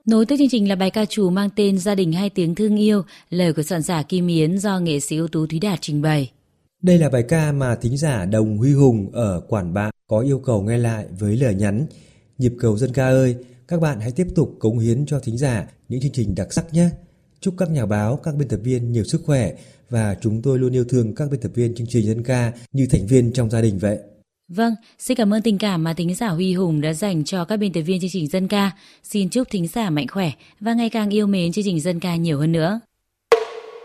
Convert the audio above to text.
Nối tiếp chương trình là bài ca trù mang tên Gia đình hai tiếng thương yêu, lời của soạn giả Kim Yến do nghệ sĩ ưu tú Thúy Đạt trình bày. Đây là bài ca mà thính giả Đồng Huy Hùng ở Quản Bạ có yêu cầu nghe lại với lời nhắn: nhịp cầu dân ca ơi, các bạn hãy tiếp tục cống hiến cho thính giả những chương trình đặc sắc nhé. Chúc các nhà báo, các biên tập viên nhiều sức khỏe và chúng tôi luôn yêu thương các biên tập viên chương trình dân ca như thành viên trong gia đình vậy. Vâng, xin cảm ơn tình cảm mà thính giả Huy Hùng đã dành cho các biên tập viên chương trình dân ca. Xin chúc thính giả mạnh khỏe và ngày càng yêu mến chương trình dân ca nhiều hơn nữa.